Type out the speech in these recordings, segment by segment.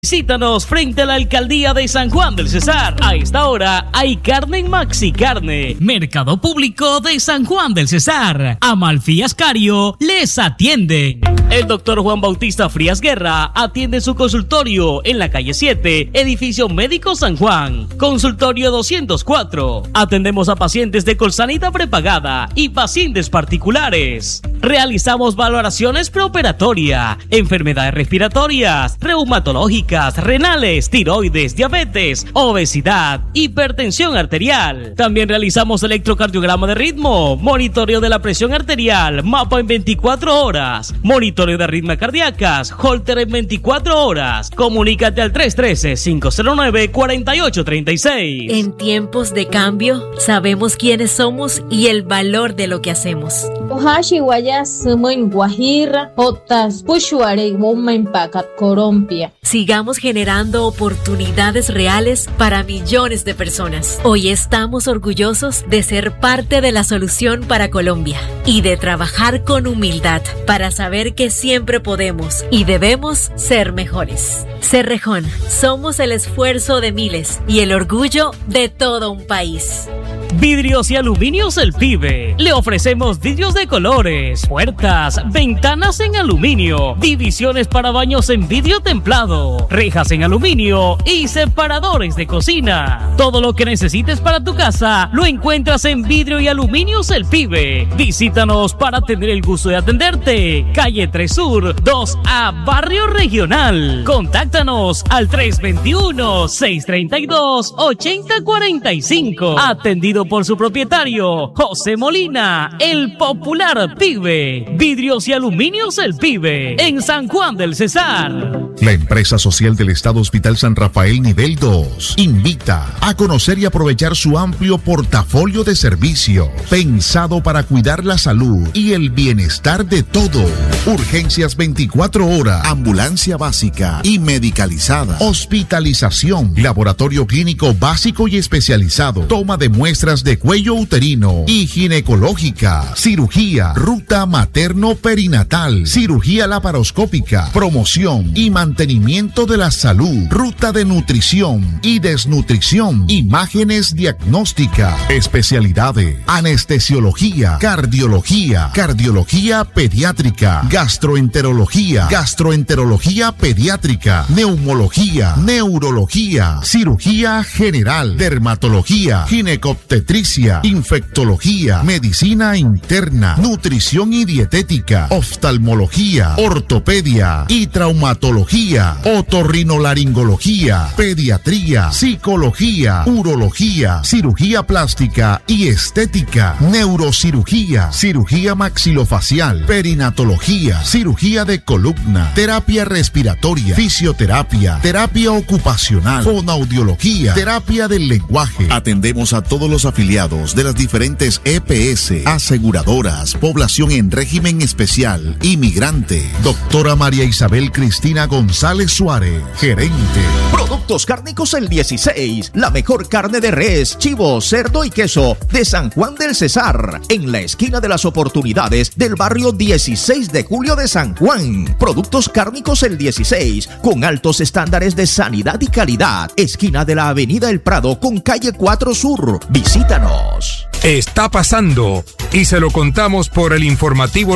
Visítanos frente a la Alcaldía de San Juan del Cesar. A esta hora hay carne en Maxi Carne. Mercado Público de San Juan del Cesar. Amalfi Ascario les atienden. El doctor Juan Bautista Frías Guerra atiende su consultorio en la calle 7, Edificio Médico San Juan. Consultorio 204. Atendemos a pacientes de Colsanita prepagada y pacientes particulares. Realizamos valoraciones preoperatoria, enfermedades respiratorias, reumatológicas, renales, tiroides, diabetes, obesidad, hipertensión arterial. También realizamos electrocardiograma de ritmo, monitoreo de la presión arterial, mapa en 24 horas, monitoreo de arritmias cardíacas, holter en 24 horas. Comunícate al 313-509-4836. En tiempos de cambio, sabemos quiénes somos y el valor de lo que hacemos. Sigamos generando oportunidades reales para millones de personas. Hoy estamos orgullosos de ser parte de la solución para Colombia y de trabajar con humildad para saber que siempre podemos y debemos ser mejores. Cerrejón, somos el esfuerzo de miles y el orgullo de todo un país. Vidrios y Aluminios El Pibe. Le ofrecemos vidrios de colores, puertas, ventanas en aluminio, divisiones para baños en vidrio templado, rejas en aluminio y separadores de cocina. Todo lo que necesites para tu casa lo encuentras en Vidrio y Aluminios El Pibe. Visítanos para tener el gusto de atenderte. Calle 3 Sur, 2A, Barrio Regional. Contáctanos al 321-632-8045. Atendido por su propietario, José Molina, el popular Pibe. Vidrios y Aluminios El Pibe, en San Juan del Cesar. La empresa social del Estado Hospital San Rafael Nivel 2 invita a conocer y aprovechar su amplio portafolio de servicios, pensado para cuidar la salud y el bienestar de todos. Urgencias 24 horas, ambulancia básica y medicalizada, hospitalización, laboratorio clínico básico y especializado, toma de muestras de cuello uterino y ginecológica, cirugía, ruta materno-perinatal, cirugía laparoscópica, promoción y mantenimiento de la salud, ruta de nutrición y desnutrición, imágenes diagnósticas, especialidades, anestesiología, cardiología pediátrica, gastroenterología pediátrica, neumología, neurología, cirugía general, dermatología, ginecobstetricia, infectología, medicina interna, nutrición y dietética, oftalmología, ortopedia y traumatología, otorrinolaringología, pediatría, psicología, urología, cirugía plástica y estética, neurocirugía, cirugía maxilofacial, perinatología, cirugía de columna, terapia respiratoria, fisioterapia, terapia ocupacional, fonoaudiología, terapia del lenguaje. Atendemos a todos los afiliados de las diferentes EPS, aseguradoras, población en régimen especial, inmigrante. Doctora María Isabel Cristina González Suárez, gerente. Productos Cárnicos El 16, la mejor carne de res, chivo, cerdo y queso de San Juan del Cesar, en la esquina de las oportunidades del barrio 16 de julio de San Juan. Productos Cárnicos El 16, con altos estándares de sanidad y calidad, esquina de la avenida El Prado con calle 4 Sur. Visítanos. Está pasando y se lo contamos por el informativo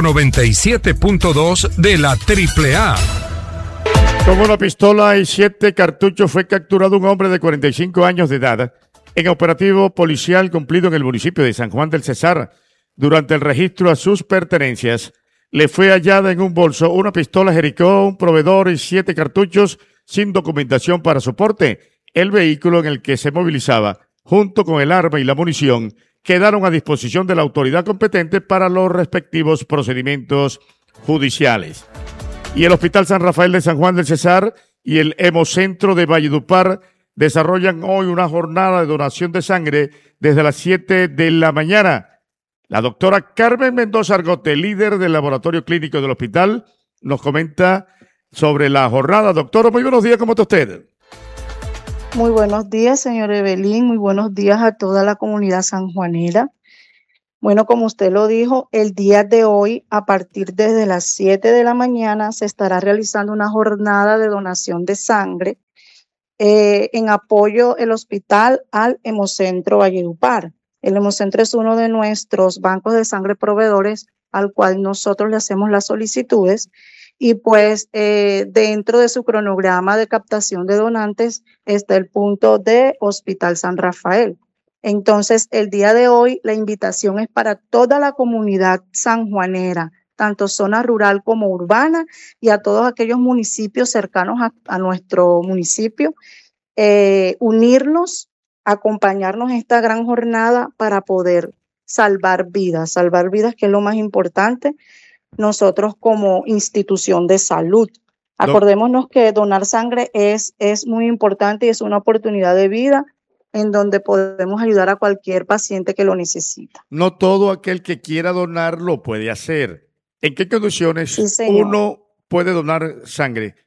97.2 de la AAA. Con una pistola y 7 cartuchos fue capturado un hombre de 45 años de edad en operativo policial cumplido en el municipio de San Juan del Cesar. Durante el registro a sus pertenencias, le fue hallada en un bolso una pistola Jericó, un proveedor y 7 cartuchos sin documentación para soporte. El vehículo en el que se movilizaba, junto con el arma y la munición, quedaron a disposición de la autoridad competente para los respectivos procedimientos judiciales. Y el Hospital San Rafael de San Juan del Cesar y el Hemocentro de Valledupar desarrollan hoy una jornada de donación de sangre desde las 7 de la mañana. La doctora Carmen Mendoza Argote, líder del laboratorio clínico del hospital, nos comenta sobre la jornada. Doctora, muy buenos días, ¿cómo está usted? Muy buenos días, señor Evelyn, muy buenos días a toda la comunidad sanjuanera. Bueno, como usted lo dijo, el día de hoy, a partir desde las 7 de la mañana, se estará realizando una jornada de donación de sangre en apoyo el hospital al Hemocentro Valledupar. El Hemocentro es uno de nuestros bancos de sangre proveedores al cual nosotros le hacemos las solicitudes y pues dentro de su cronograma de captación de donantes está el punto de Hospital San Rafael. Entonces, el día de hoy la invitación es para toda la comunidad sanjuanera, tanto zona rural como urbana, y a todos aquellos municipios cercanos a nuestro municipio, unirnos, acompañarnos en esta gran jornada para poder salvar vidas que es lo más importante, nosotros como institución de salud. Acordémonos que donar sangre es muy importante y es una oportunidad de vida en donde podemos ayudar a cualquier paciente que lo necesita. No todo aquel que quiera donar lo puede hacer. ¿En qué condiciones uno puede donar sangre?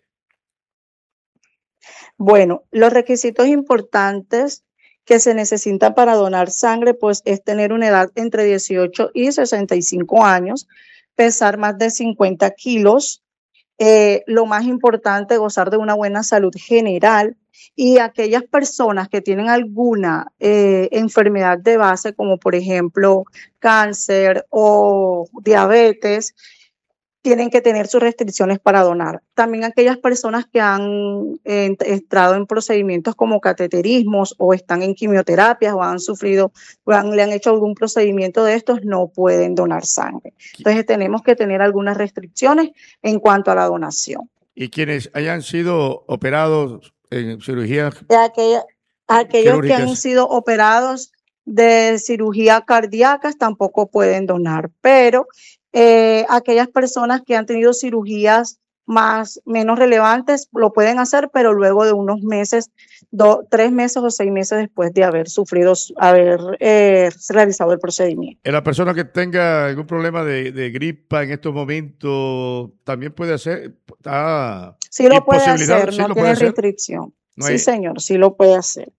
Bueno, los requisitos importantes que se necesitan para donar sangre, pues es tener una edad entre 18 y 65 años, pesar más de 50 kilos, lo más importante, gozar de una buena salud general, y aquellas personas que tienen alguna enfermedad de base, como por ejemplo cáncer o diabetes, tienen que tener sus restricciones para donar. También aquellas personas que han entrado en procedimientos como cateterismos o están en quimioterapias o han sufrido, le han hecho algún procedimiento de estos, no pueden donar sangre. Entonces tenemos que tener algunas restricciones en cuanto a la donación. ¿Y quienes hayan sido operados en cirugía? Aquellos que han sido operados de cirugía cardíacas tampoco pueden donar, pero aquellas personas que han tenido cirugías menos relevantes lo pueden hacer, pero luego de unos meses, 3 meses o 6 meses después de haber realizado el procedimiento. La persona que tenga algún problema de gripa en estos momentos también puede hacer. Sí lo puede hacer, no tiene restricción. Sí, señor, sí lo puede hacer.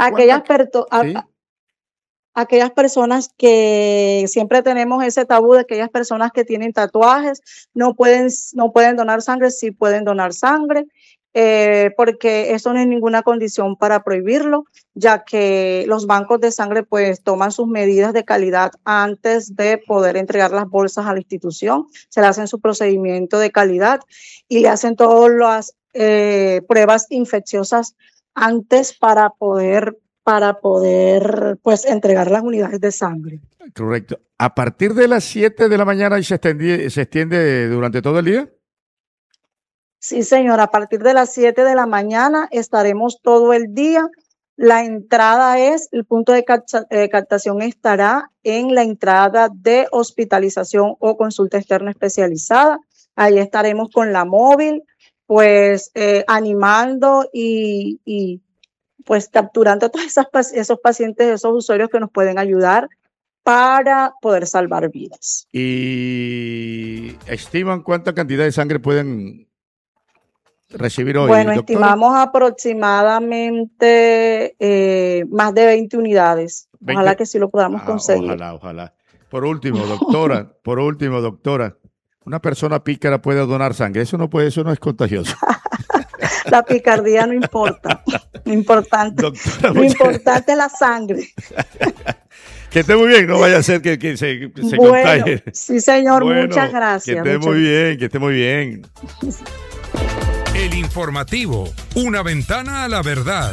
Aquellas personas que siempre tenemos ese tabú de aquellas personas que tienen tatuajes no pueden donar sangre, sí pueden donar sangre, porque eso no es ninguna condición para prohibirlo, ya que los bancos de sangre pues toman sus medidas de calidad antes de poder entregar las bolsas a la institución, se le hacen su procedimiento de calidad y le hacen todas las pruebas infecciosas antes para poder pues entregar las unidades de sangre. Correcto. ¿A partir de las 7 de la mañana se extiende durante todo el día? Sí, señor. A partir de las 7 de la mañana estaremos todo el día. La entrada el punto de captación estará en la entrada de hospitalización o consulta externa especializada. Ahí estaremos con la móvil, pues animando y pues capturando a todos esos pacientes, esos usuarios que nos pueden ayudar para poder salvar vidas. ¿Y estiman cuánta cantidad de sangre pueden recibir hoy? Bueno, doctora? Estimamos aproximadamente más de 20 unidades. 20. Ojalá que sí lo podamos conseguir. Ojalá. Por último, doctora, una persona pícara puede donar sangre. Eso no es contagioso. La picardía no importa. Lo importante es la sangre. Que esté muy bien, no vaya a ser que se contagie. Sí, señor, muchas gracias. Que esté muy bien. El informativo, una ventana a la verdad.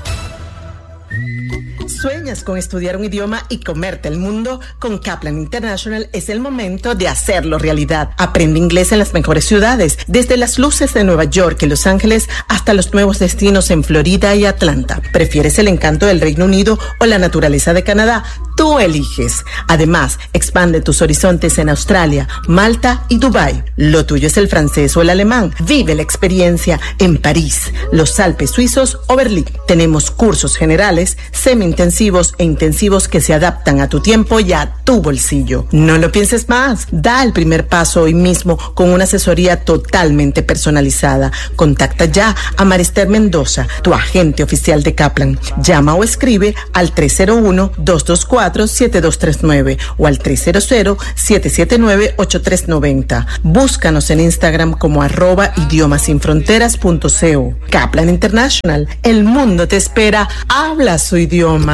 ¿Sueñas con estudiar un idioma y comerte el mundo? Con Kaplan International es el momento de hacerlo realidad. Aprende inglés en las mejores ciudades, desde las luces de Nueva York y Los Ángeles hasta los nuevos destinos en Florida y Atlanta. ¿Prefieres el encanto del Reino Unido o la naturaleza de Canadá? Tú eliges. Además, expande tus horizontes en Australia, Malta y Dubái. Lo tuyo es el francés o el alemán. Vive la experiencia en París, los Alpes suizos o Berlín. Tenemos cursos generales, semi-intensivos e intensivos que se adaptan a tu tiempo y a tu bolsillo. No lo pienses más. Da el primer paso hoy mismo con una asesoría totalmente personalizada. Contacta ya a Marister Mendoza, tu agente oficial de Kaplan. Llama o escribe al 301-224 305-554-7239 o al 300-779-8390. Búscanos en Instagram como @idiomasinfronteras.co. Kaplan International, el mundo te espera, habla su idioma.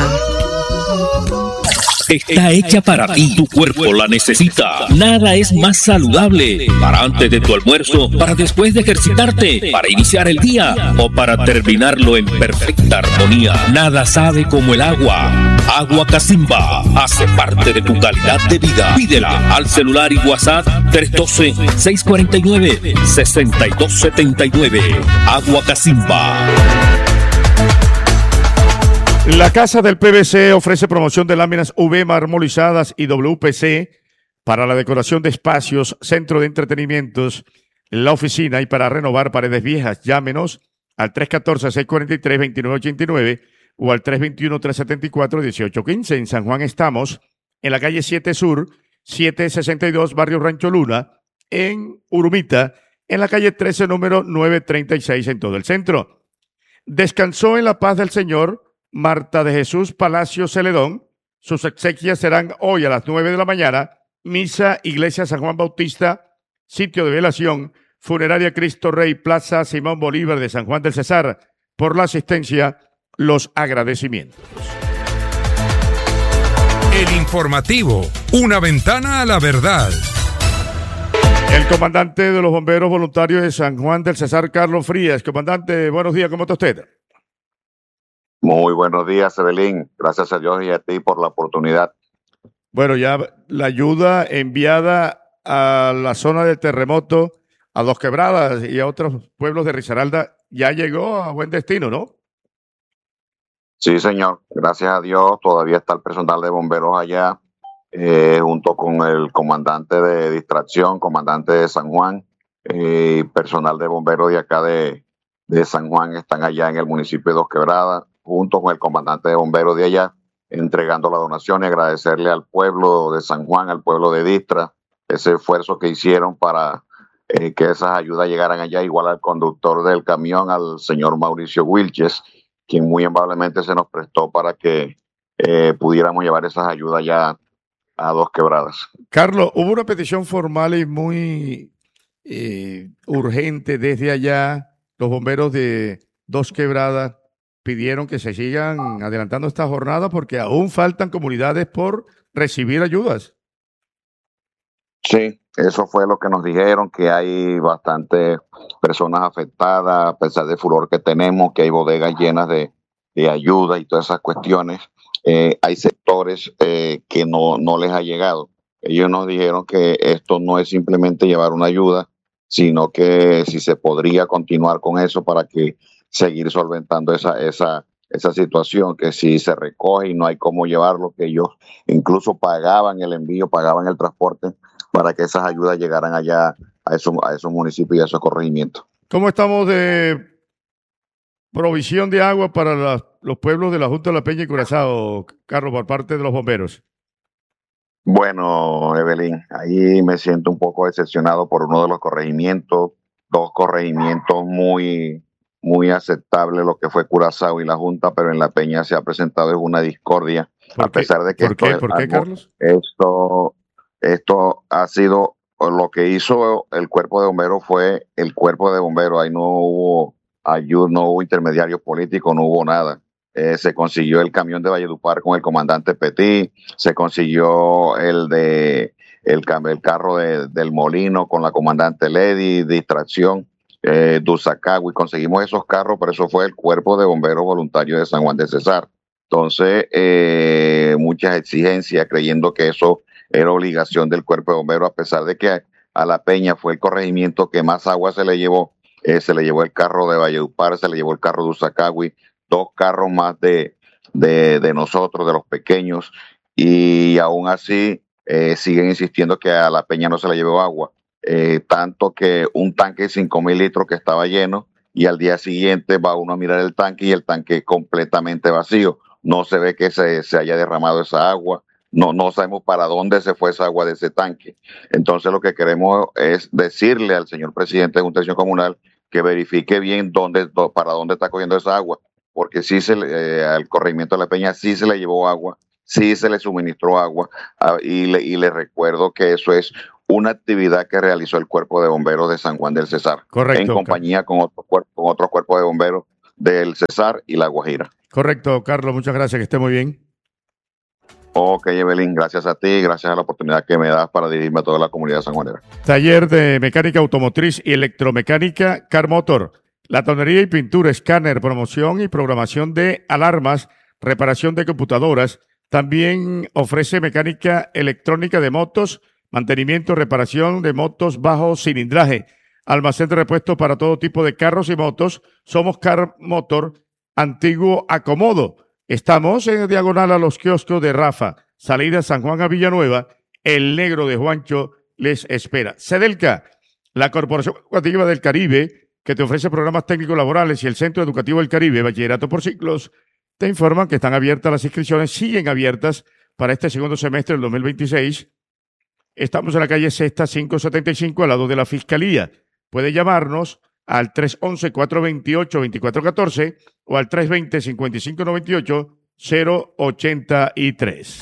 Está hecha para ti, tu cuerpo la necesita. Nada es más saludable para antes de tu almuerzo, para después de ejercitarte, para iniciar el día o para terminarlo en perfecta armonía. Nada sabe como el agua. Agua Casimba hace parte de tu calidad de vida. Pídela al celular y WhatsApp 312-649-6279. Agua Casimba. La Casa del PVC ofrece promoción de láminas UV marmolizadas y WPC para la decoración de espacios, centro de entretenimientos, la oficina y para renovar paredes viejas. Llámenos al 314-643-2989 o al 321-374-1815. En San Juan estamos en la calle 7 Sur, 762, Barrio Rancho Luna, en Urumita, en la calle 13, número 936, en todo el centro. Descansó en la paz del Señor Marta de Jesús Palacio Celedón. Sus exequias serán hoy a las 9 de la mañana. Misa, Iglesia San Juan Bautista, sitio de velación, Funeraria Cristo Rey, Plaza Simón Bolívar de San Juan del Cesar. Por la asistencia, los agradecimientos. El informativo, una ventana a la verdad. El comandante de los bomberos voluntarios de San Juan del Cesar, Carlos Frías. Comandante, buenos días, ¿cómo está usted? Muy buenos días, Evelyn. Gracias a Dios y a ti por la oportunidad. Bueno, ya la ayuda enviada a la zona del terremoto, a Dos Quebradas y a otros pueblos de Risaralda, ya llegó a buen destino, ¿no? Sí, señor. Gracias a Dios todavía está el personal de bomberos allá, junto con el comandante de distracción, comandante de San Juan, personal de bomberos de acá de San Juan están allá en el municipio de Dos Quebradas, junto con el comandante de bomberos de allá, entregando la donación y agradecerle al pueblo de San Juan, al pueblo de Distra, ese esfuerzo que hicieron para que esas ayudas llegaran allá, igual al conductor del camión, al señor Mauricio Wilches, quien muy amablemente se nos prestó para que pudiéramos llevar esas ayudas ya a Dos Quebradas. Carlos, hubo una petición formal y muy urgente desde allá. Los bomberos de Dos Quebradas pidieron que se sigan adelantando esta jornada porque aún faltan comunidades por recibir ayudas. Sí, eso fue lo que nos dijeron, que hay bastantes personas afectadas, a pesar del furor que tenemos, que hay bodegas llenas de ayuda y todas esas cuestiones. Hay sectores que no les ha llegado. Ellos nos dijeron que esto no es simplemente llevar una ayuda, sino que si se podría continuar con eso para que seguir solventando esa situación, que si se recoge y no hay cómo llevarlo, que ellos incluso pagaban el envío, pagaban el transporte para que esas ayudas llegaran allá a esos municipios y a esos corregimientos. ¿Cómo estamos de provisión de agua para los pueblos de la Junta de la Peña y Curazao, Carlos, por parte de los bomberos? Bueno, Evelyn, ahí me siento un poco decepcionado por uno de los corregimientos, dos corregimientos muy aceptables, lo que fue Curazao y la Junta, pero en la Peña se ha presentado una discordia, a pesar de que ¿Por qué, Carlos? Esto ha sido lo que hizo el cuerpo de bomberos, fue el cuerpo de bomberos, ahí no hubo ayuda, no hubo intermediarios políticos, no hubo nada. Se consiguió el camión de Valledupar con el comandante Petit, se consiguió el carro del Molino con la comandante Ledy, distracción, Dusacagui, conseguimos esos carros, pero eso fue el cuerpo de bomberos voluntarios de San Juan del Cesar. Entonces, muchas exigencias, creyendo que eso era obligación del cuerpo de bomberos, a pesar de que a La Peña fue el corregimiento que más agua se le llevó el carro de Valledupar, se le llevó el carro de Dusacagui, 2 carros más de nosotros, de los pequeños, y aún así siguen insistiendo que a La Peña no se le llevó agua, tanto que un tanque de 5,000 litros que estaba lleno, y al día siguiente va uno a mirar el tanque y el tanque completamente vacío, no se ve que se haya derramado esa agua, no sabemos para dónde se fue esa agua de ese tanque. Entonces lo que queremos es decirle al señor presidente de Junta de Acción Comunal que verifique bien para dónde está cogiendo esa agua, porque sí al corregimiento de La Peña sí se le llevó agua, sí se le suministró agua y le recuerdo que eso es una actividad que realizó el Cuerpo de Bomberos de San Juan del Cesar. Correcto. En compañía con otro cuerpo de bomberos del Cesar y La Guajira. Correcto, Carlos, muchas gracias, que esté muy bien. Ok, Evelyn, gracias a ti, gracias a la oportunidad que me das para dirigirme a toda la comunidad sanjuanera. Taller de mecánica automotriz y electromecánica Car Motor. La tonería y pintura, escáner, promoción y programación de alarmas, reparación de computadoras. También ofrece mecánica electrónica de motos, mantenimiento, reparación de motos bajo cilindraje, almacén de repuestos para todo tipo de carros y motos. Somos Car Motor, antiguo acomodo. Estamos en diagonal a los kioscos de Rafa, salida San Juan a Villanueva. El negro de Juancho les espera. Sedelca, la Corporación Educativa del Caribe, que te ofrece programas técnicos laborales, y el Centro Educativo del Caribe, Bachillerato por Ciclos, te informan que están abiertas las inscripciones, siguen abiertas para este segundo semestre del 2026. Estamos en la calle Sexta 575, al lado de la Fiscalía. Puede llamarnos al 311-428-2414 o al 320-5598-083.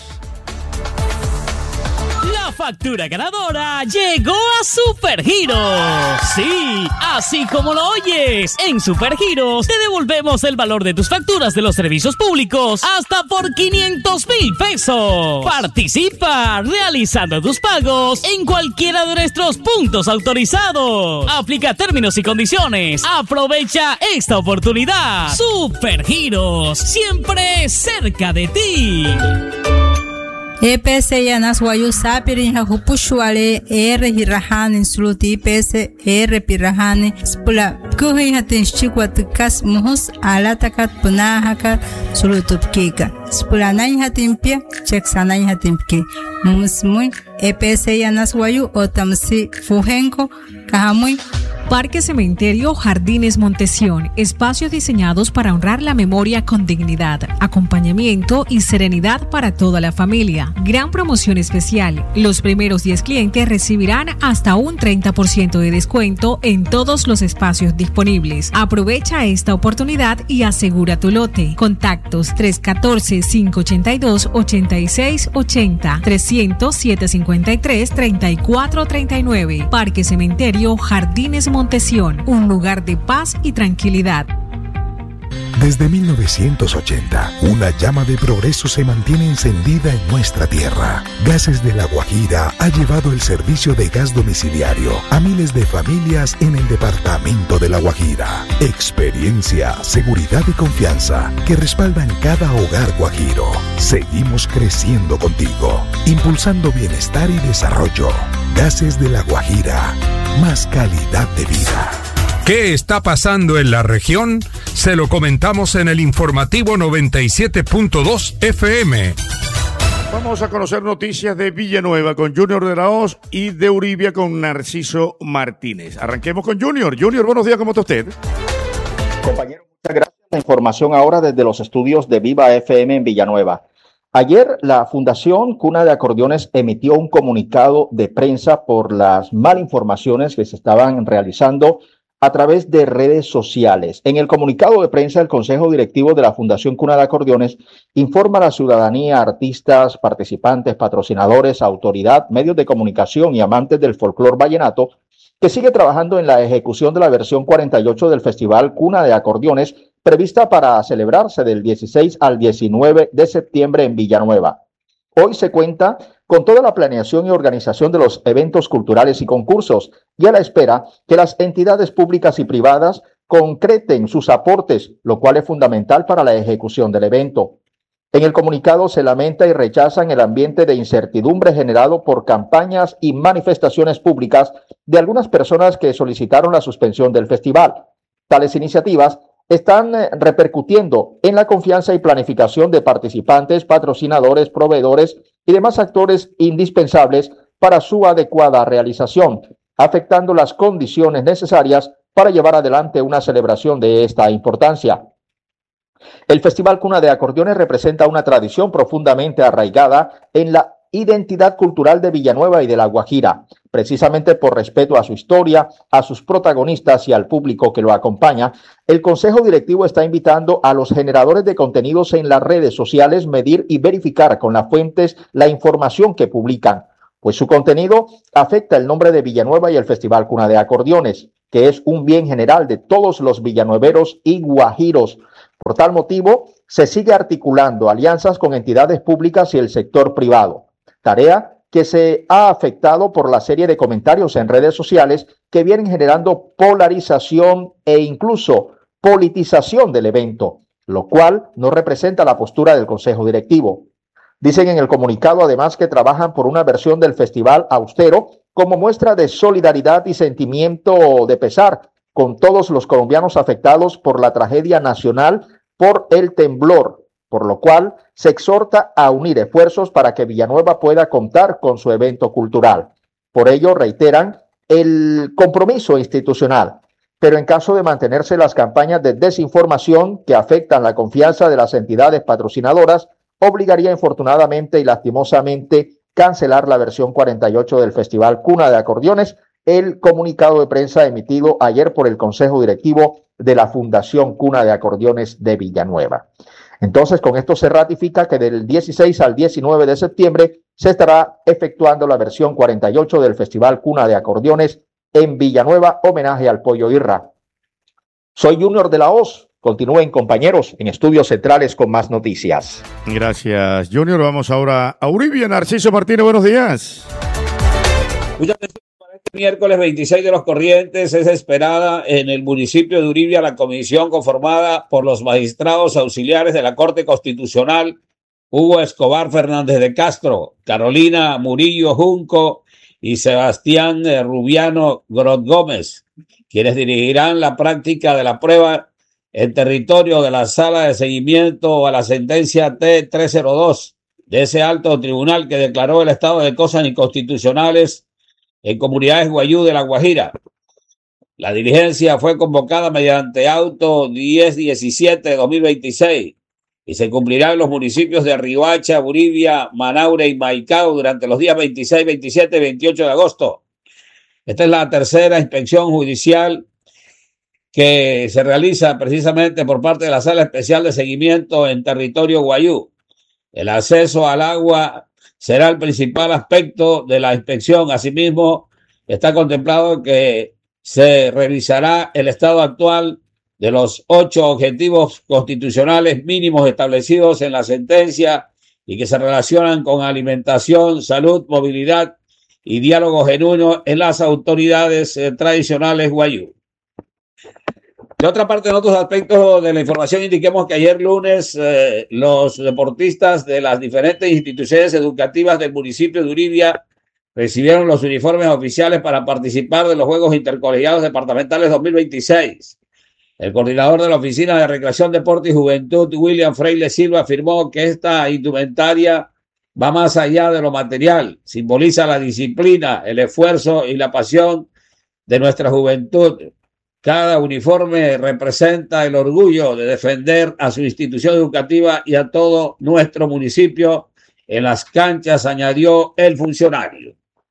La factura ganadora llegó a Supergiros. Sí, así como lo oyes. En Supergiros te devolvemos el valor de tus facturas de los servicios públicos hasta por 500,000 pesos. Participa realizando tus pagos en cualquiera de nuestros puntos autorizados. Aplica términos y condiciones. Aprovecha esta oportunidad. Supergiros, siempre cerca de ti. EPS Yanas Wayu Sapirin Hapushwale Hirahan Suluti EPS Pirahane Spula Kuhi Hatin Chikwatkas Muhus Alatakat Punahaka Sulutupkika Spulanai Hatimpia Cheksanai Hatimpki Musmui EPS Yanas Wayu Otamsi Fujenko Kahamui. Parque Cementerio Jardines Montesión, espacios diseñados para honrar la memoria con dignidad, acompañamiento y serenidad para toda la familia. Gran promoción especial. Los primeros 10 clientes recibirán hasta un 30% de descuento en todos los espacios disponibles. Aprovecha esta oportunidad y asegura tu lote. Contactos 314-582-8680, 300-753-3439. Parque Cementerio Jardines Montesión, un lugar de paz y tranquilidad. Desde 1980, una llama de progreso se mantiene encendida en nuestra tierra. Gases de La Guajira ha llevado el servicio de gas domiciliario a miles de familias en el departamento de La Guajira. Experiencia, seguridad y confianza que respaldan cada hogar guajiro. Seguimos creciendo contigo, impulsando bienestar y desarrollo. Gases de La Guajira, más calidad de vida. ¿Qué está pasando en la región? Se lo comentamos en el informativo 97.2 FM. Vamos a conocer noticias de Villanueva con Junior de la Hoz y de Uribia con Narciso Martínez. Arranquemos con Junior. Junior, buenos días, ¿cómo está usted? Compañero, muchas gracias. La información ahora desde los estudios de Viva FM en Villanueva. Ayer la Fundación Cuna de Acordeones emitió un comunicado de prensa por las malinformaciones que se estaban realizando a través de redes sociales. En el comunicado de prensa, el Consejo Directivo de la Fundación Cuna de Acordeones informa a la ciudadanía, artistas, participantes, patrocinadores, autoridad, medios de comunicación y amantes del folclor vallenato que sigue trabajando en la ejecución de la versión 48 del Festival Cuna de Acordeones prevista para celebrarse del 16 al 19 de septiembre en Villanueva. Hoy se cuenta con toda la planeación y organización de los eventos culturales y concursos y a la espera que las entidades públicas y privadas concreten sus aportes, lo cual es fundamental para la ejecución del evento. En el comunicado se lamenta y rechazan el ambiente de incertidumbre generado por campañas y manifestaciones públicas de algunas personas que solicitaron la suspensión del festival. Tales iniciativas están repercutiendo en la confianza y planificación de participantes, patrocinadores, proveedores y demás actores indispensables para su adecuada realización, afectando las condiciones necesarias para llevar adelante una celebración de esta importancia. El Festival Cuna de Acordeones representa una tradición profundamente arraigada en la identidad cultural de Villanueva y de La Guajira. Precisamente por respeto a su historia, a sus protagonistas y al público que lo acompaña, el Consejo Directivo está invitando a los generadores de contenidos en las redes sociales medir y verificar con las fuentes la información que publican, pues su contenido afecta el nombre de Villanueva y el Festival Cuna de Acordeones, que es un bien general de todos los villanueveros y guajiros. Por tal motivo, se sigue articulando alianzas con entidades públicas y el sector privado, tarea que se ha afectado por la serie de comentarios en redes sociales que vienen generando polarización e incluso politización del evento, lo cual no representa la postura del Consejo Directivo. Dicen en el comunicado además que trabajan por una versión del festival austero como muestra de solidaridad y sentimiento de pesar con todos los colombianos afectados por la tragedia nacional por el temblor, por lo cual se exhorta a unir esfuerzos para que Villanueva pueda contar con su evento cultural. Por ello, reiteran el compromiso institucional, pero en caso de mantenerse las campañas de desinformación que afectan la confianza de las entidades patrocinadoras, obligaría infortunadamente y lastimosamente cancelar la versión 48 del Festival Cuna de Acordeones, el comunicado de prensa emitido ayer por el Consejo Directivo de la Fundación Cuna de Acordeones de Villanueva. Entonces, con esto se ratifica que del 16 al 19 de septiembre se estará efectuando la versión 48 del Festival Cuna de Acordeones en Villanueva, homenaje al Pollo Irra. Soy Junior de la Hoz. Continúen, compañeros, en Estudios Centrales con más noticias. Gracias, Junior. Vamos ahora a Uribia. Narciso Martínez, buenos días. Muchas gracias. Para este miércoles 26 de los Corrientes es esperada en el municipio de Uribia la comisión conformada por los magistrados auxiliares de la Corte Constitucional, Hugo Escobar Fernández de Castro, Carolina Murillo Junco y Sebastián Rubiano Grot Gómez, quienes dirigirán la práctica de la prueba en territorio de la Sala de Seguimiento a la sentencia T-302 de ese alto tribunal que declaró el estado de cosas inconstitucionales en comunidades guayú de La Guajira. La diligencia fue convocada mediante auto 1017-2026 y se cumplirá en los municipios de Riohacha, Uribia, Manaure y Maicao durante los días 26, 27 y 28 de agosto. Esta es la tercera inspección judicial que se realiza precisamente por parte de la Sala Especial de Seguimiento en territorio guayú. El acceso al agua será el principal aspecto de la inspección. Asimismo, está contemplado que se revisará el estado actual de los 8 objetivos constitucionales mínimos establecidos en la sentencia y que se relacionan con alimentación, salud, movilidad y diálogo genuino en las autoridades tradicionales guayú. De otra parte, en otros aspectos de la información, indiquemos que ayer lunes los deportistas de las diferentes instituciones educativas del municipio de Uribia recibieron los uniformes oficiales para participar de los Juegos Intercolegiados Departamentales 2026. El coordinador de la Oficina de Recreación, Deporte y Juventud, William Freile Silva, afirmó que esta indumentaria va más allá de lo material, simboliza la disciplina, el esfuerzo y la pasión de nuestra juventud. Cada uniforme representa el orgullo de defender a su institución educativa y a todo nuestro municipio en las canchas, añadió el funcionario.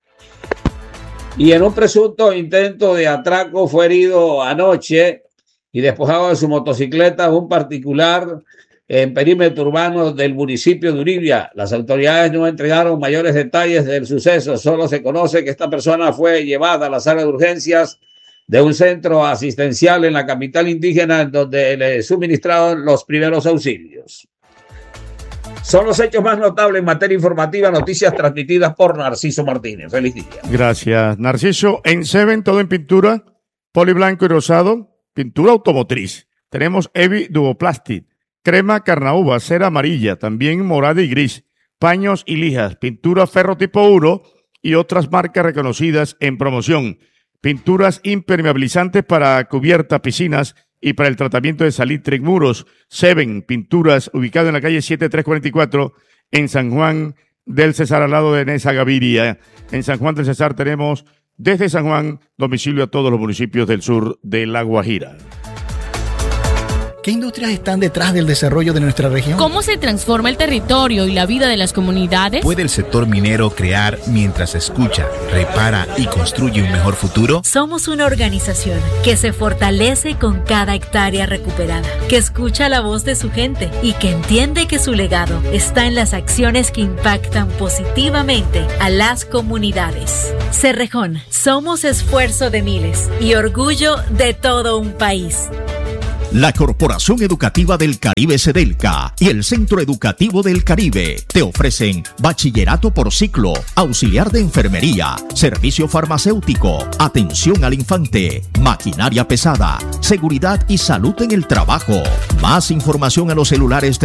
Y en un presunto intento de atraco fue herido anoche y despojado de su motocicleta un particular en perímetro urbano del municipio de Uribia. Las autoridades no entregaron mayores detalles del suceso, solo se conoce que esta persona fue llevada a la sala de urgencias de un centro asistencial en la capital indígena en donde le suministraron los primeros auxilios. Son los hechos más notables en materia informativa, noticias transmitidas por Narciso Martínez. Feliz día. Gracias, Narciso. En Seven, todo en pintura, poliblanco y rosado, pintura automotriz. Tenemos Evi Duboplastic, crema carnaúba, cera amarilla, también morada y gris, paños y lijas, pintura ferro tipo 1 y otras marcas reconocidas en promoción. Pinturas impermeabilizantes para cubierta, piscinas y para el tratamiento de salitre en muros. Seven Pinturas, ubicado en la calle 7344 en San Juan del Cesar, al lado de Nesa Gaviria. En San Juan del Cesar tenemos desde San Juan domicilio a todos los municipios del sur de La Guajira. ¿Qué industrias están detrás del desarrollo de nuestra región? ¿Cómo se transforma el territorio y la vida de las comunidades? ¿Puede el sector minero crear mientras escucha, repara y construye un mejor futuro? Somos una organización que se fortalece con cada hectárea recuperada, que escucha la voz de su gente y que entiende que su legado está en las acciones que impactan positivamente a las comunidades. Cerrejón, somos esfuerzo de miles y orgullo de todo un país. La Corporación Educativa del Caribe Sedelca y el Centro Educativo del Caribe te ofrecen bachillerato por ciclo, auxiliar de enfermería, servicio farmacéutico, atención al infante, maquinaria pesada, seguridad y salud en el trabajo. Más información a los celulares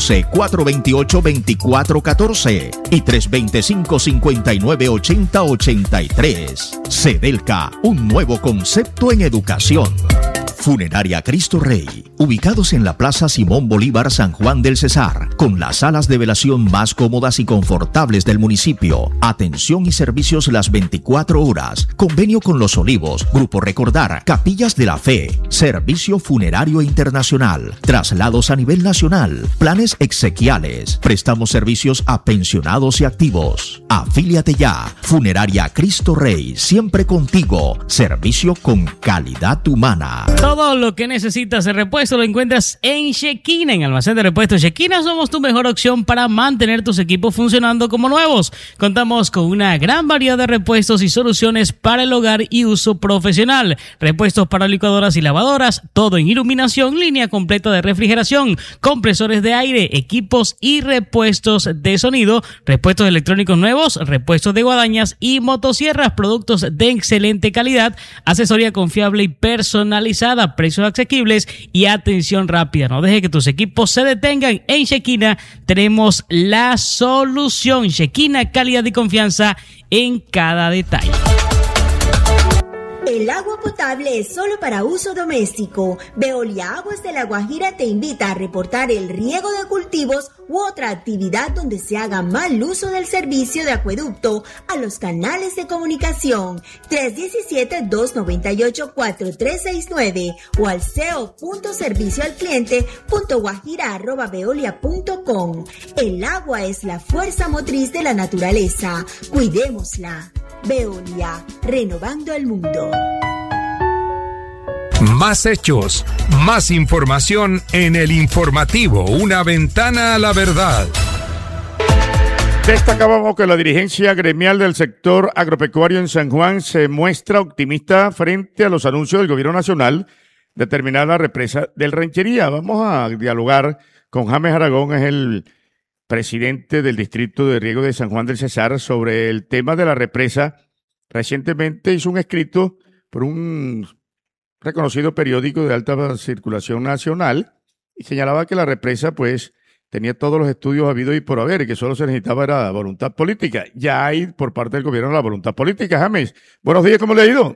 311-428-2414 y 325-5980-83. Sedelca, un nuevo concepto en educación. Funeraria Cristo Rey, ubicados en la Plaza Simón Bolívar San Juan del Cesar, con las salas de velación más cómodas y confortables del municipio, atención y servicios las 24 horas, convenio con Los Olivos, Grupo Recordar, Capillas de la Fe, servicio funerario internacional, traslados a nivel nacional, planes exequiales, prestamos servicios a pensionados y activos. Afíliate ya, Funeraria Cristo Rey, siempre contigo, servicio con calidad humana. Todo lo que necesitas de repuesto lo encuentras en Shekina, en Almacén de Repuestos Shekina. Somos tu mejor opción para mantener tus equipos funcionando como nuevos. Contamos con una gran variedad de repuestos y soluciones para el hogar y uso profesional. Repuestos para licuadoras y lavadoras, todo en iluminación, línea completa de refrigeración, compresores de aire, equipos y repuestos de sonido, repuestos electrónicos nuevos, repuestos de guadañas y motosierras, productos de excelente calidad, asesoría confiable y personalizada, precios asequibles y atención rápida. No deje que tus equipos se detengan. En Shekina tenemos la solución. Shekina, calidad y confianza en cada detalle. El agua potable es solo para uso doméstico. Veolia Aguas de La Guajira te invita a reportar el riego de cultivos u otra actividad donde se haga mal uso del servicio de acueducto a los canales de comunicación 317-298-4369 o al ceo.servicioalcliente.guajira@veolia.com. El agua es la fuerza motriz de la naturaleza. Cuidémosla. Veolia, renovando el mundo. Más hechos, más información en el informativo, una ventana a la verdad. Destacábamos que la dirigencia gremial del sector agropecuario en San Juan se muestra optimista frente a los anuncios del gobierno nacional de terminar la represa del Ranchería. Vamos a dialogar con James Aragón, es el presidente del Distrito de Riego de San Juan del Cesar, sobre el tema de la represa. Recientemente hizo un escrito por un reconocido periódico de alta circulación nacional y señalaba que la represa pues tenía todos los estudios habidos y por haber y que solo se necesitaba era voluntad política. Ya hay por parte del gobierno la voluntad política. James, buenos días, ¿cómo le ha ido?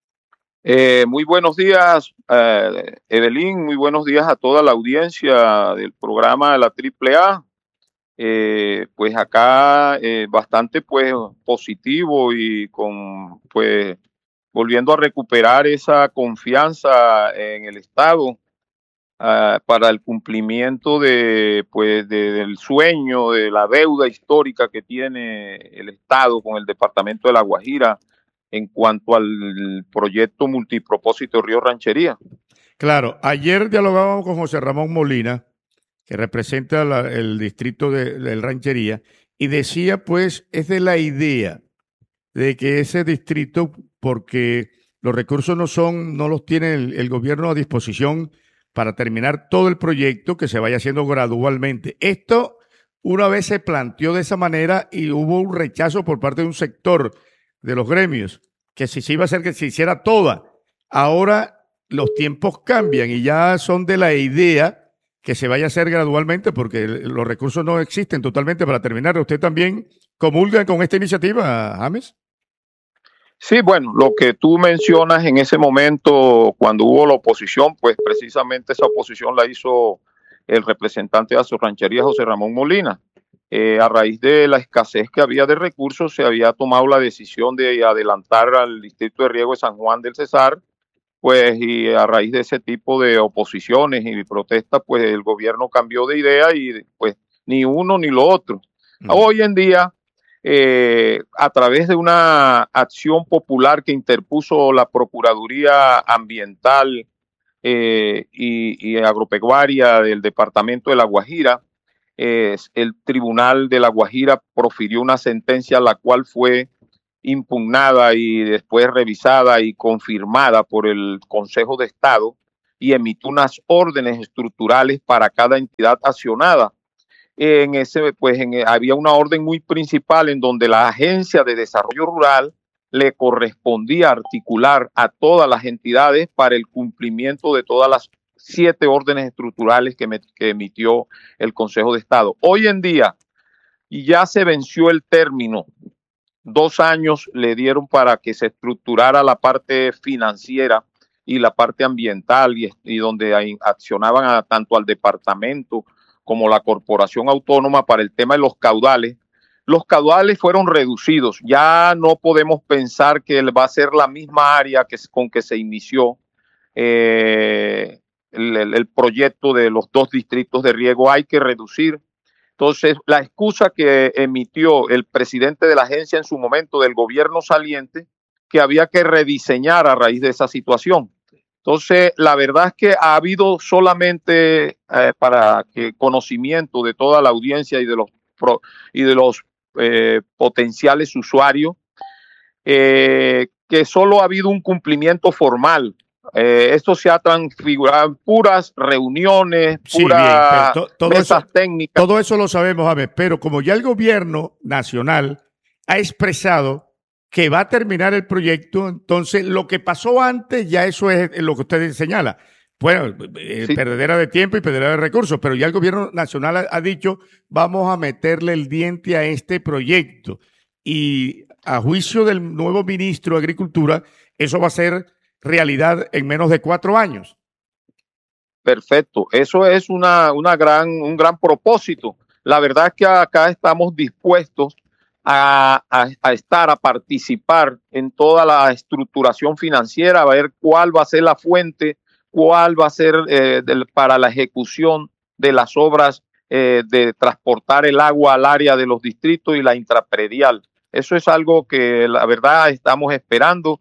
Muy buenos días, Evelyn, muy buenos días a toda la audiencia del programa de la AAA. Pues acá bastante pues positivo y con pues volviendo a recuperar esa confianza en el Estado para el cumplimiento de pues del sueño, de la deuda histórica que tiene el Estado con el departamento de La Guajira en cuanto al proyecto multipropósito Río Ranchería. Claro, ayer dialogábamos con José Ramón Molina, que representa el distrito del Ranchería, y decía, pues, es de la idea de que ese distrito, porque los recursos no los tiene el gobierno a disposición para terminar todo el proyecto, que se vaya haciendo gradualmente. Esto una vez se planteó de esa manera y hubo un rechazo por parte de un sector de los gremios, que si se iba a hacer que se hiciera toda. Ahora los tiempos cambian y ya son de la idea que se vaya a hacer gradualmente porque los recursos no existen totalmente para terminar. ¿Usted también comulga con esta iniciativa, James? Sí, bueno, lo que tú mencionas en ese momento cuando hubo la oposición, pues precisamente esa oposición la hizo el representante de Azorranchería, José Ramón Molina. A raíz de la escasez que había de recursos, se había tomado la decisión de adelantar al Distrito de Riego de San Juan del Cesar pues, y a raíz de ese tipo de oposiciones y protestas, pues el gobierno cambió de idea y pues ni uno ni lo otro. Hoy en día, a través de una acción popular que interpuso la Procuraduría Ambiental y Agropecuaria del Departamento de La Guajira, el Tribunal de La Guajira profirió una sentencia la cual fue impugnada y después revisada y confirmada por el Consejo de Estado y emitió unas órdenes estructurales para cada entidad accionada. Había una orden muy principal en donde la Agencia de Desarrollo Rural le correspondía articular a todas las entidades para el cumplimiento de todas las 7 órdenes estructurales que emitió el Consejo de Estado. Hoy en día ya se venció el término. 2 años le dieron para que se estructurara la parte financiera y la parte ambiental y donde accionaban tanto al departamento como la corporación autónoma para el tema de los caudales. Los caudales fueron reducidos. Ya no podemos pensar que va a ser la misma área con que se inició el proyecto de los 2 distritos de riego. Hay que reducir. Entonces, la excusa que emitió el presidente de la agencia en su momento del gobierno saliente, que había que rediseñar a raíz de esa situación. Entonces, la verdad es que ha habido solamente para que conocimiento de toda la audiencia y de los potenciales usuarios, que solo ha habido un cumplimiento formal. Esto se ha transfigurado en puras reuniones, puras mesas técnicas. Todo eso lo sabemos, James, pero como ya el gobierno nacional ha expresado que va a terminar el proyecto, entonces lo que pasó antes, ya eso es lo que usted señala. Bueno, sí, perdedera de tiempo y perdedera de recursos, pero ya el gobierno nacional ha dicho, vamos a meterle el diente a este proyecto. Y a juicio del nuevo ministro de Agricultura, eso va a ser realidad en menos de 4 años. Perfecto, eso es un gran propósito. La verdad es que acá estamos dispuestos a participar en toda la estructuración financiera, a ver cuál va a ser la fuente, cuál va a ser para la ejecución de las obras de transportar el agua al área de los distritos y la intrapredial. Eso es algo que la verdad estamos esperando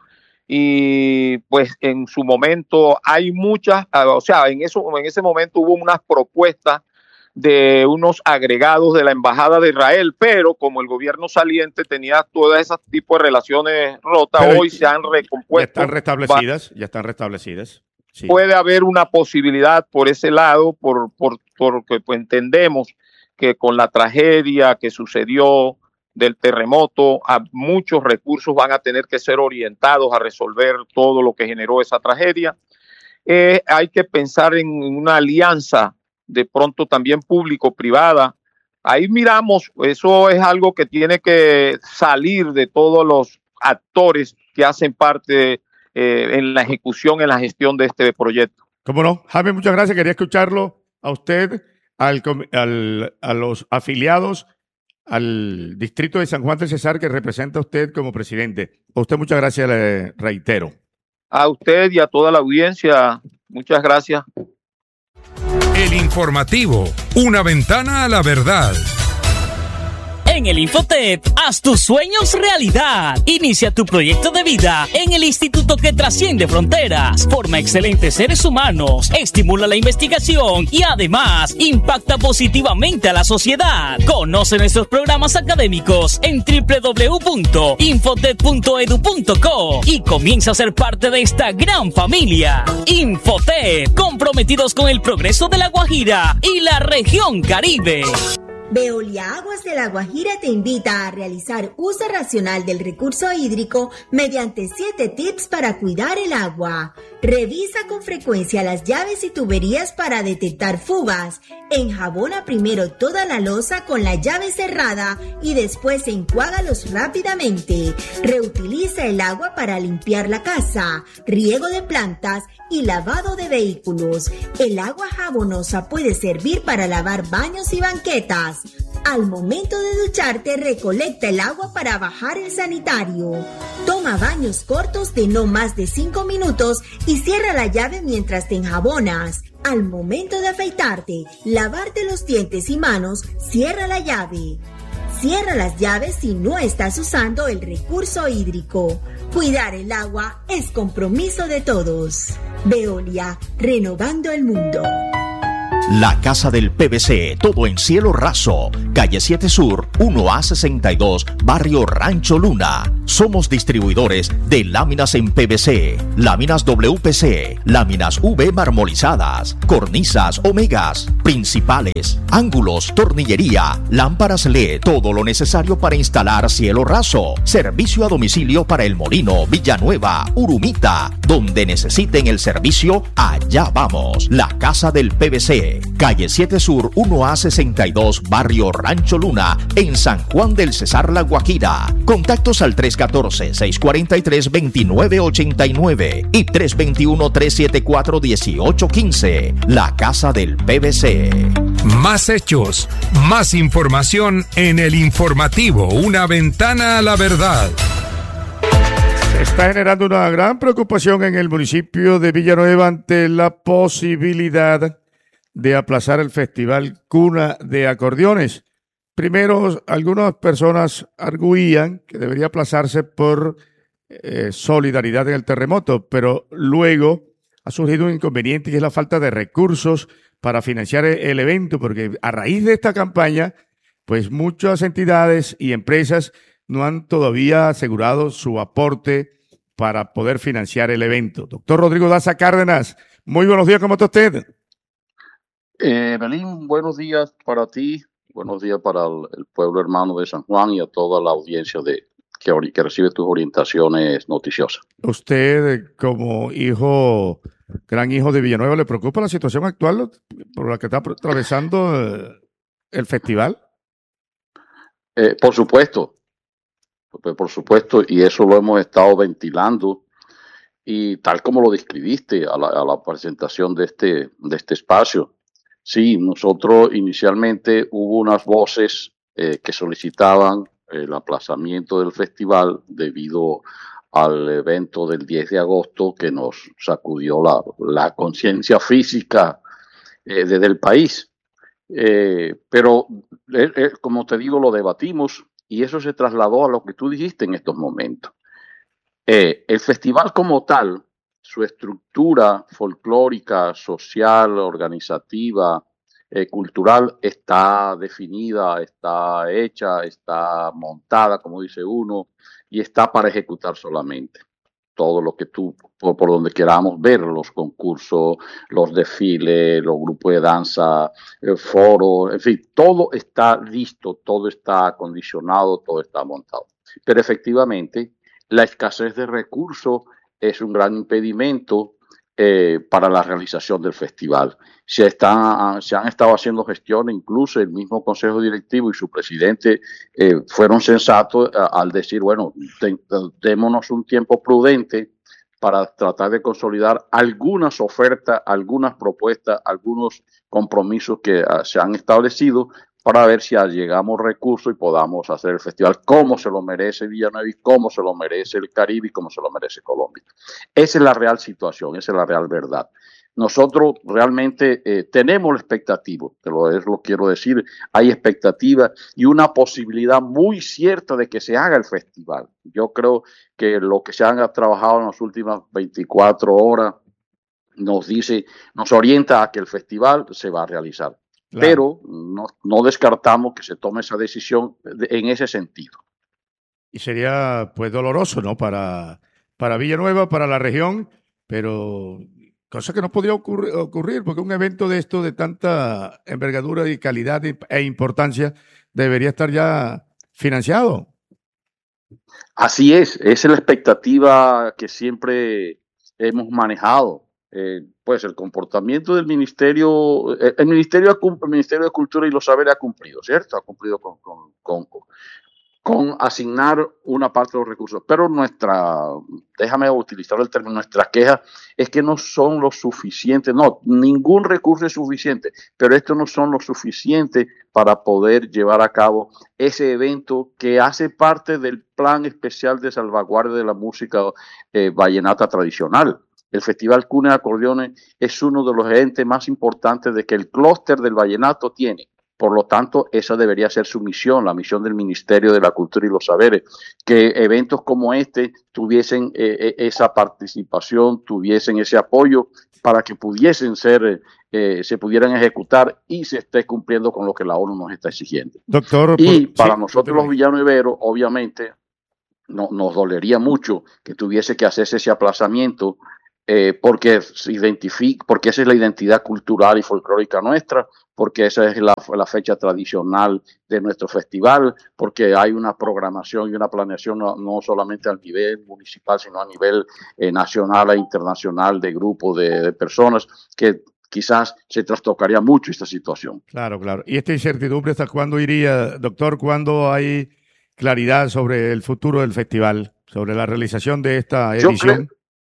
y pues en su momento hay muchas, en ese momento hubo unas propuestas de unos agregados de la Embajada de Israel, pero como el gobierno saliente tenía todas esas tipos de relaciones rotas, pero hoy se han recompuesto. Ya están restablecidas. Sí. Puede haber una posibilidad por ese lado, porque pues, entendemos que con la tragedia que sucedió del terremoto, muchos recursos van a tener que ser orientados a resolver todo lo que generó esa tragedia. Hay que pensar en una alianza de pronto también público-privada. Ahí miramos, eso es algo que tiene que salir de todos los actores que hacen parte en la ejecución, en la gestión de este proyecto. ¿Cómo no? Jaime, muchas gracias. Quería escucharlo a usted, a los afiliados al distrito de San Juan del Cesar que representa a usted como presidente. A usted muchas gracias, le reitero. A usted y a toda la audiencia, muchas gracias. El informativo, una ventana a la verdad. En el Infotep, haz tus sueños realidad. Inicia tu proyecto de vida en el instituto que trasciende fronteras, forma excelentes seres humanos, estimula la investigación y además impacta positivamente a la sociedad. Conoce nuestros programas académicos en www.infotep.edu.co y comienza a ser parte de esta gran familia. Infotep, comprometidos con el progreso de La Guajira y la región Caribe. Veolia Aguas de La Guajira te invita a realizar uso racional del recurso hídrico mediante 7 tips para cuidar el agua. Revisa con frecuencia las llaves y tuberías para detectar fugas. Enjabona primero toda la loza con la llave cerrada y después enjuágalos rápidamente. Reutiliza el agua para limpiar la casa, riego de plantas y lavado de vehículos. El agua jabonosa puede servir para lavar baños y banquetas. Al momento de ducharte, recolecta el agua para bajar el sanitario. Toma baños cortos de no más de 5 minutos y cierra la llave mientras te enjabonas. Al momento de afeitarte, lavarte los dientes y manos, cierra la llave. Cierra las llaves si no estás usando el recurso hídrico. Cuidar el agua es compromiso de todos. Veolia, renovando el mundo. La Casa del PVC, todo en cielo raso. Calle 7 Sur, 1A62, Barrio Rancho Luna. Somos distribuidores de láminas en PVC, láminas WPC, láminas V marmolizadas, cornisas Omegas, principales, ángulos, tornillería, lámparas LED, todo lo necesario para instalar cielo raso. Servicio a domicilio para El Molino, Villanueva, Urumita. Donde necesiten el servicio, allá vamos. La Casa del PVC, calle 7 Sur, 1A62, Barrio Rancho Luna, en San Juan del Cesar, La Guajira. Contactos al 314-643-2989 y 321-374-1815. La Casa del PVC. Más hechos, más información en el informativo, una ventana a la verdad. Se está generando una gran preocupación en el municipio de Villanueva ante la posibilidad de aplazar el festival Cuna de Acordeones. Primero, algunas personas arguían que debería aplazarse por solidaridad en el terremoto, pero luego ha surgido un inconveniente y es la falta de recursos para financiar el evento, porque a raíz de esta campaña, pues muchas entidades y empresas no han todavía asegurado su aporte para poder financiar el evento. Doctor Rodrigo Daza Cárdenas, muy buenos días, ¿cómo está usted? Belín, buenos días para ti, buenos días para el pueblo hermano de San Juan y a toda la audiencia que recibe tus orientaciones noticiosas. Usted, como gran hijo de Villanueva, ¿le preocupa la situación actual por la que está atravesando el festival? Por supuesto, y eso lo hemos estado ventilando. Y tal como lo describiste a la presentación de este espacio, sí, nosotros inicialmente hubo unas voces que solicitaban el aplazamiento del festival debido al evento del 10 de agosto que nos sacudió la conciencia física desde el país. Pero, como te digo, lo debatimos y eso se trasladó a lo que tú dijiste en estos momentos. El festival como tal, su estructura folclórica, social, organizativa, cultural, está definida, está hecha, está montada, como dice uno, y está para ejecutar solamente. Todo lo que por donde queramos ver, los concursos, los desfiles, los grupos de danza, el foro, en fin, todo está listo, todo está acondicionado, todo está montado. Pero efectivamente, la escasez de recursos es un gran impedimento para la realización del festival. Se han estado haciendo gestiones, incluso el mismo Consejo Directivo y su presidente fueron sensatos al decir, bueno, démonos un tiempo prudente para tratar de consolidar algunas ofertas, algunas propuestas, algunos compromisos que se han establecido para ver si llegamos recursos y podamos hacer el festival como se lo merece Villanueva y como se lo merece el Caribe y como se lo merece Colombia. Esa es la real situación, esa es la real verdad. Nosotros realmente tenemos la expectativa, lo quiero decir, hay expectativa y una posibilidad muy cierta de que se haga el festival. Yo creo que lo que se han trabajado en las últimas 24 horas nos orienta a que el festival se va a realizar. Claro. Pero no descartamos que se tome esa decisión en ese sentido. Y sería pues doloroso, ¿no? Para Villanueva, para la región, pero cosa que no podría ocurrir, porque un evento de esto de tanta envergadura y calidad e importancia debería estar ya financiado. Así es, esa es la expectativa que siempre hemos manejado. Pues el comportamiento del Ministerio, el Ministerio de Cultura y los Saberes ha cumplido, ¿cierto? Ha cumplido con asignar una parte de los recursos. Pero déjame utilizar el término, nuestra queja es que no son lo suficiente, no, ningún recurso es suficiente, pero estos no son lo suficiente para poder llevar a cabo ese evento que hace parte del plan especial de salvaguardia de la música vallenata tradicional. El Festival Cuna de Acordeones es uno de los entes más importantes de que el clúster del vallenato tiene. Por lo tanto, esa debería ser su misión, la misión del Ministerio de la Cultura y los Saberes, que eventos como este tuviesen esa participación, tuviesen ese apoyo para que pudiesen se pudieran ejecutar y se esté cumpliendo con lo que la ONU nos está exigiendo. Doctor, y para nosotros los villanueveros, obviamente, nos dolería mucho que tuviese que hacerse ese aplazamiento porque esa es la identidad cultural y folclórica nuestra, porque esa es la fecha tradicional de nuestro festival, porque hay una programación y una planeación no solamente a nivel municipal, sino a nivel nacional e internacional de grupos de personas que quizás se trastocaría mucho esta situación. Claro, claro. ¿Y esta incertidumbre hasta cuándo iría, doctor? ¿Cuándo hay claridad sobre el futuro del festival, sobre la realización de esta edición?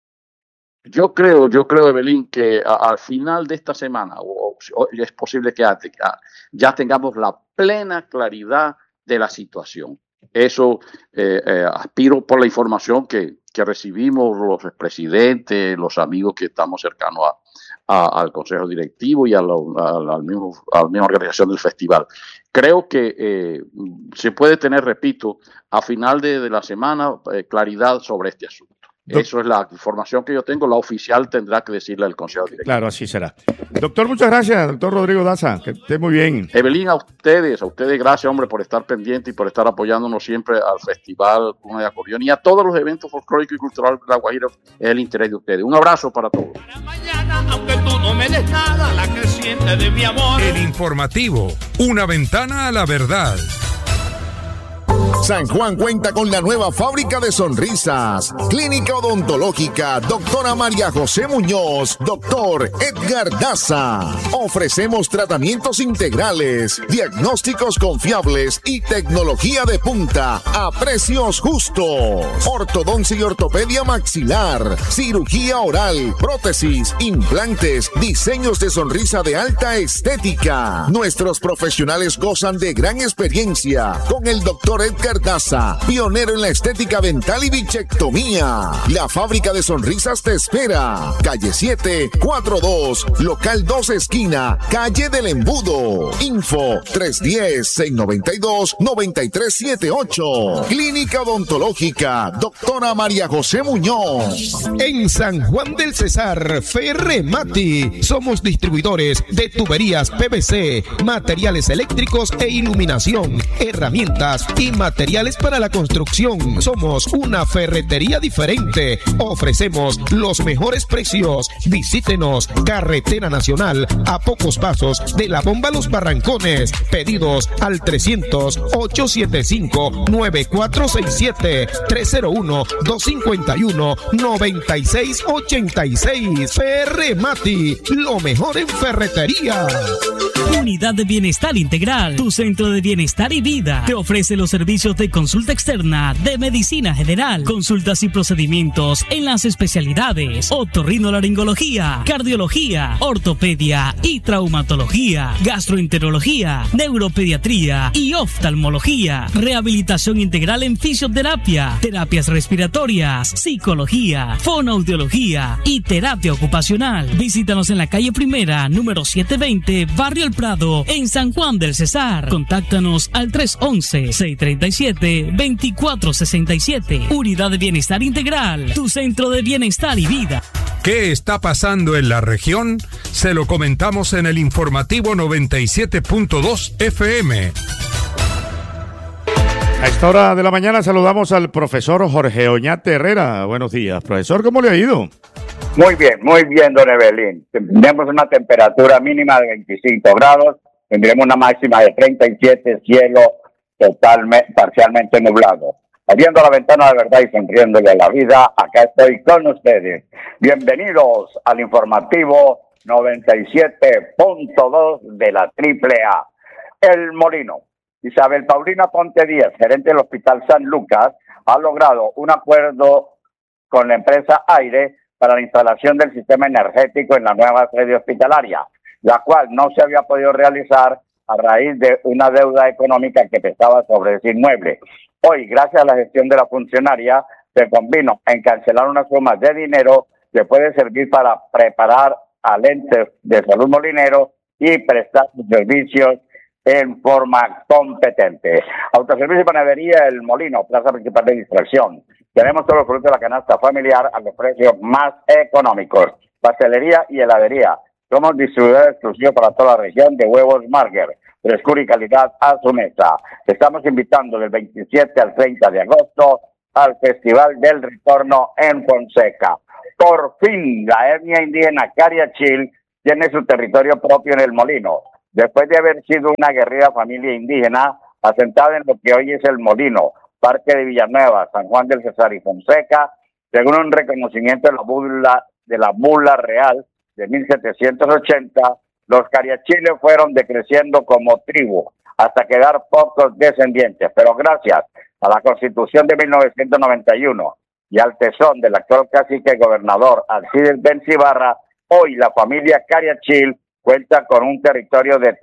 Yo creo, Evelyn, que al final de esta semana, o es posible que ya tengamos la plena claridad de la situación. Eso aspiro por la información que recibimos los presidentes, los amigos que estamos cercanos al Consejo Directivo y a la misma organización del festival. Creo que se puede tener, repito, a final de la semana, claridad sobre este asunto. Eso es la información que yo tengo. La oficial tendrá que decirle al Consejo Directivo. Claro, así será. Doctor, muchas gracias, doctor Rodrigo Daza. Que esté muy bien. Evelyn, a ustedes gracias, hombre, por estar pendiente y por estar apoyándonos siempre al Festival Cuna de Acordeón y a todos los eventos folclóricos y culturales de La Guajira. Es el interés de ustedes. Un abrazo para todos. Aunque tú no me des nada, la creciente de mi amor. El informativo, una ventana a la verdad. San Juan cuenta con la nueva fábrica de sonrisas. Clínica Odontológica Doctora María José Muñoz, Doctor Edgar Daza. Ofrecemos tratamientos integrales, diagnósticos confiables y tecnología de punta a precios justos. Ortodoncia y ortopedia maxilar, cirugía oral, prótesis, implantes, diseños de sonrisa de alta estética. Nuestros profesionales gozan de gran experiencia con el Doctor Edgar Daza, pionero en la estética dental y bichectomía. La fábrica de sonrisas te espera. Calle 7, 42, local 2 esquina, calle del Embudo. Info 310-692-9378. Clínica Odontológica Doctora María José Muñoz. En San Juan del Cesar, Ferremati. Somos distribuidores de tuberías PVC, materiales eléctricos e iluminación, herramientas y materiales para la construcción. Somos una ferretería diferente. Ofrecemos los mejores precios. Visítenos. Carretera Nacional, a pocos pasos de la bomba Los Barrancones. Pedidos al 300-875-9467, 301-251-9686. Ferremati, lo mejor en ferretería. Unidad de Bienestar Integral, tu centro de bienestar y vida. Te ofrece los servicios de consulta externa, de medicina general, consultas y procedimientos en las especialidades otorrinolaringología, cardiología, ortopedia y traumatología, gastroenterología, neuropediatría y oftalmología, rehabilitación integral en fisioterapia, terapias respiratorias, psicología, fonoaudiología y terapia ocupacional. Visítanos en la calle Primera, número 720, Barrio El Prado, en San Juan del Cesar. Contáctanos al 311-637-2467. Unidad de Bienestar Integral, tu centro de bienestar y vida. ¿Qué está pasando en la región? Se lo comentamos en el informativo 97.2 FM. A esta hora de la mañana saludamos al profesor Jorge Oñate Herrera. Buenos días, profesor, ¿cómo le ha ido? Muy bien, don Evelyn. Tendremos una temperatura mínima de 25 grados, tendremos una máxima de 37, cielo totalmente, parcialmente nublado. Abriendo la ventana de verdad y sonriéndole a la vida, acá estoy con ustedes. Bienvenidos al informativo 97.2 de la AAA. El Molino, Isabel Paulina Ponte Díaz, gerente del Hospital San Lucas, ha logrado un acuerdo con la empresa Aire para la instalación del sistema energético en la nueva sede hospitalaria, la cual no se había podido realizar a raíz de una deuda económica que pesaba sobre ese inmueble. Hoy, gracias a la gestión de la funcionaria, se convino en cancelar una suma de dinero que puede servir para preparar al ente de salud molinero y prestar sus servicios en forma competente. Autoservicio y panadería El Molino, plaza principal de distracción. Tenemos todos los productos de la canasta familiar a los precios más económicos. Pastelería y heladería. Somos distribuidores exclusivos para toda la región de huevos Marger. Frescura y calidad a su mesa. Estamos invitando del 27 al 30 de agosto al Festival del Retorno en Fonseca. Por fin, la etnia indígena Cariachil tiene su territorio propio en El Molino. Después de haber sido una aguerrida familia indígena asentada en lo que hoy es El Molino, Parque de Villanueva, San Juan del Cesar y Fonseca, según un reconocimiento de la bula real de 1780, los cariachiles fueron decreciendo como tribu hasta quedar pocos descendientes, pero gracias a la Constitución de 1991 y al tesón del actual cacique gobernador Alcides Bencibarra, hoy la familia Cariachil cuenta con un territorio de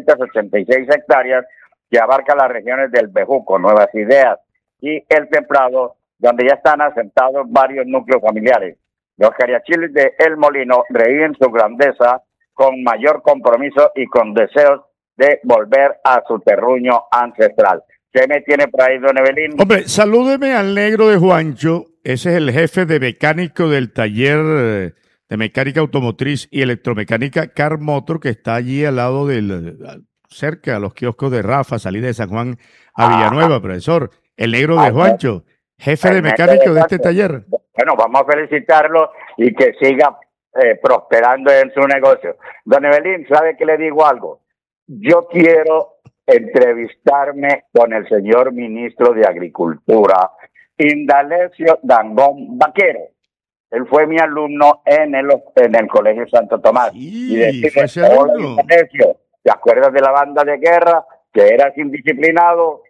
386 hectáreas que abarca las regiones del Bejuco, Nuevas Ideas y El Templado, donde ya están asentados varios núcleos familiares. Los cariachiles de El Molino reviven su grandeza con mayor compromiso y con deseos de volver a su terruño ancestral. ¿Qué me tiene por ahí, don Evelyn? Hombre, salúdeme al negro de Juancho. Ese es el jefe de mecánico del taller de mecánica automotriz y electromecánica Car Motor, que está allí al lado cerca a los kioscos de Rafa, salida de San Juan a Villanueva, profesor. El negro de Juancho, jefe de mecánico de este taller. Bueno, vamos a felicitarlo y que siga prosperando en su negocio. Don Evelyn, ¿sabe que le digo algo? Yo quiero entrevistarme con el señor ministro de Agricultura, Indalecio Dangón Vaquero. Él fue mi alumno en el Colegio Santo Tomás. Sí, y decirle, oye, Indalecio, ¿te acuerdas de la banda de guerra? Que eras indisciplinado.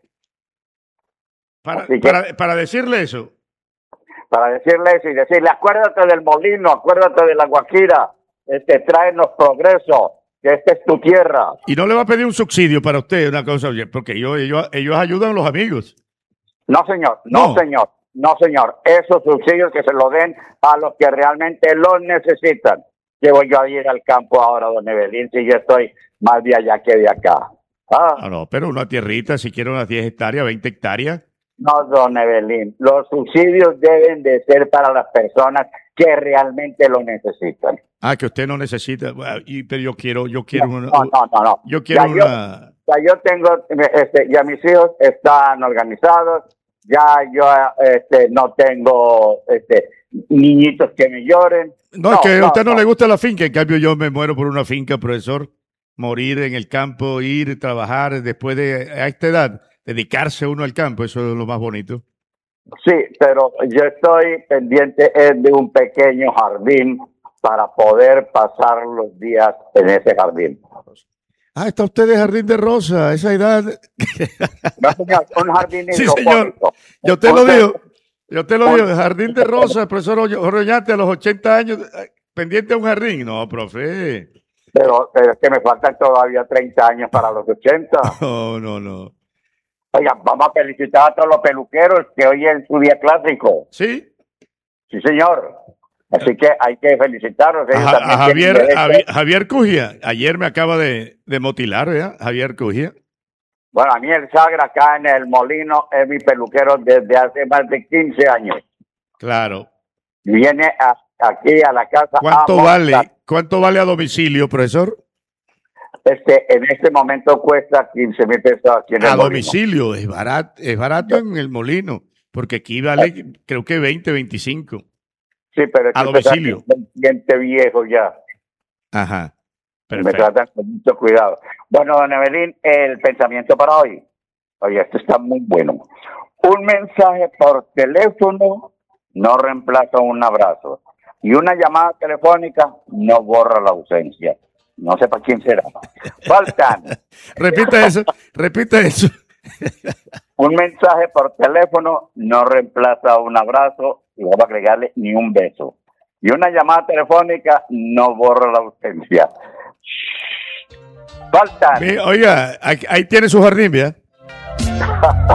Para decirle eso. Para decirle eso y decirle, acuérdate del Molino, acuérdate de la Guajira, tráenos progreso, que esta es tu tierra. Y no le va a pedir un subsidio para usted, una cosa, porque ellos ayudan a los amigos. No, señor, no, señor, no, señor. Esos subsidios que se los den a los que realmente los necesitan. Que voy yo a ir al campo ahora, don Evelyn, si yo estoy más de allá que de acá. No, pero una tierrita, si quiere unas 10 hectáreas, 20 hectáreas. No, don Evelyn, los subsidios deben de ser para las personas que realmente lo necesitan. Que usted no necesita, pero yo quiero no. Yo quiero yo tengo, ya mis hijos están organizados, ya yo no tengo niñitos que me lloren. No, es que a usted no le gusta la finca, en cambio yo me muero por una finca, profesor. Morir en el campo, ir, trabajar, después a esta edad, dedicarse uno al campo, eso es lo más bonito. Sí, pero yo estoy pendiente de un pequeño jardín para poder pasar los días en ese jardín. Está usted de jardín de rosa, a esa edad. No, señor, un jardín sí, señor. Yo te lo digo, jardín de rosa, profesor Oroñate, a los 80 años, pendiente a un jardín. No, profe. Pero es que me faltan todavía 30 años para los 80. No. Oiga, vamos a felicitar a todos los peluqueros que hoy es su día clásico. ¿Sí? Sí, señor. Así que hay que felicitarlos. Javier Cujia, ayer me acaba de motilar, ¿verdad? Javier Cujia. Bueno, a mí el Sagra acá en El Molino es mi peluquero desde hace más de 15 años. Claro. Viene aquí a la casa. ¿Cuánto vale a domicilio, profesor? En este momento cuesta 15,000 pesos aquí en El Molino. A domicilio, es barato en El Molino, porque aquí vale creo que 20, 25. Sí, pero es que a domicilio. Un cliente viejo ya. Ajá. Perfecto. Me tratan con mucho cuidado. Bueno, don Evelyn, el pensamiento para hoy. Oye, esto está muy bueno. Un mensaje por teléfono no reemplaza un abrazo. Y una llamada telefónica no borra la ausencia. No sé para quién será. Faltan. Repita eso. Un mensaje por teléfono no reemplaza un abrazo y no va a agregarle ni un beso. Y una llamada telefónica no borra la ausencia. Faltan. Oiga, ahí tiene su jardín, ¿ya?